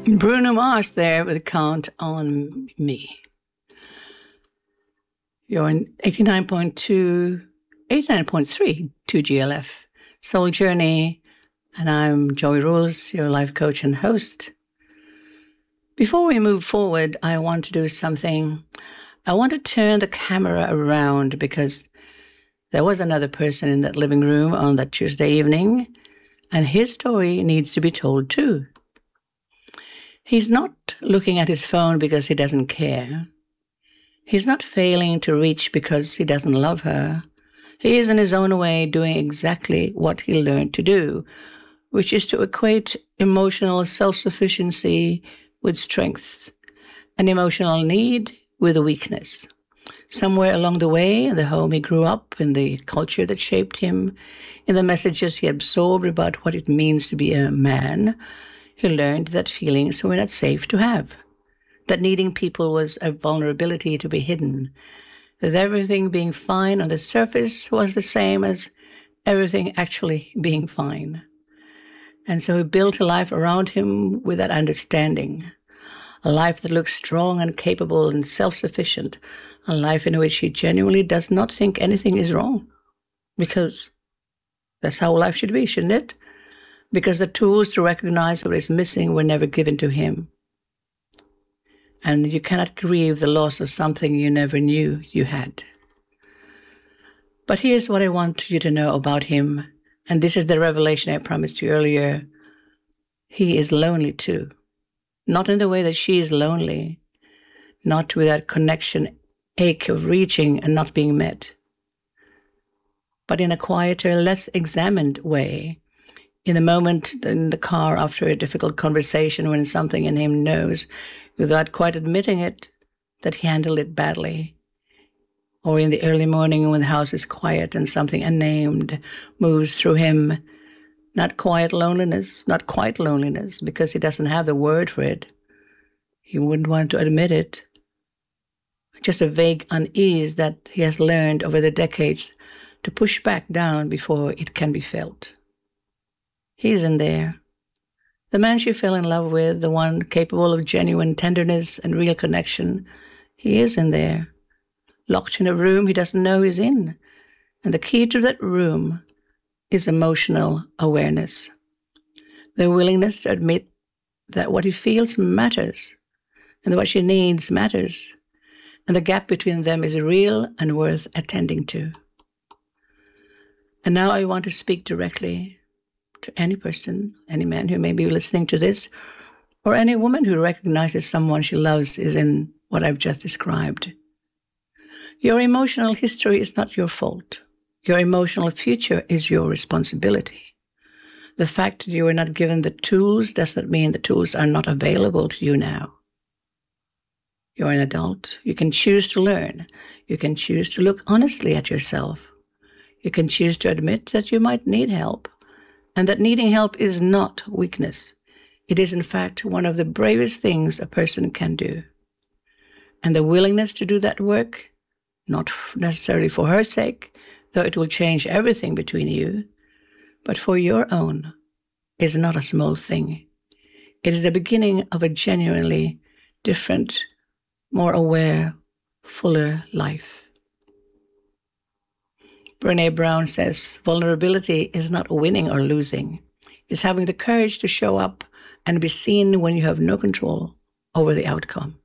Bruno Mars there with Count on Me. You're in 89.3 2GLF, Soul Journey, and I'm Joy Rules, your life coach and host. Before we move forward, I want to do something. I want to turn the camera around because there was another person in that living room on that Tuesday evening, and his story needs to be told too. He's not looking at his phone because he doesn't care. He's not failing to reach because he doesn't love her. He is in his own way doing exactly what he learned to do, which is to equate emotional self-sufficiency with strength, an emotional need with a weakness. Somewhere along the way, in the home he grew up, in the culture that shaped him, in the messages he absorbed about what it means to be a man, he learned that feelings were not safe to have, that needing people was a vulnerability to be hidden, that everything being fine on the surface was the same as everything actually being fine. And so he built a life around him with that understanding, a life that looks strong and capable and self-sufficient, a life in which he genuinely does not think anything is wrong, because that's how life should be, shouldn't it? Because the tools to recognize what is missing were never given to him. And you cannot grieve the loss of something you never knew you had. But here's what I want you to know about him, and this is the revelation I promised you earlier. He is lonely too. Not in the way that she is lonely, not with that connection ache of reaching and not being met, but in a quieter, less examined way. In the moment in the car after a difficult conversation when something in him knows, without quite admitting it, that he handled it badly. Or in the early morning when the house is quiet and something unnamed moves through him. Not quiet loneliness, not quite loneliness, because he doesn't have the word for it. He wouldn't want to admit it. Just a vague unease that he has learned over the decades to push back down before it can be felt. He's in there. The man she fell in love with, the one capable of genuine tenderness and real connection, he is in there, locked in a room he doesn't know he's in. And the key to that room is emotional awareness. The willingness to admit that what he feels matters, and what she needs matters, and the gap between them is real and worth attending to. And now I want to speak directly to any person, any man who may be listening to this, or any woman who recognizes someone she loves is in what I've just described. Your emotional history is not your fault. Your emotional future is your responsibility. The fact that you are not given the tools does not mean the tools are not available to you now. You're an adult. You can choose to learn. You can choose to look honestly at yourself. You can choose to admit that you might need help, and that needing help is not weakness. It is, in fact, one of the bravest things a person can do. And the willingness to do that work, not necessarily for her sake, though it will change everything between you, but for your own, is not a small thing. It is the beginning of a genuinely different, more aware, fuller life. Brené Brown says, vulnerability is not winning or losing. It's having the courage to show up and be seen when you have no control over the outcome.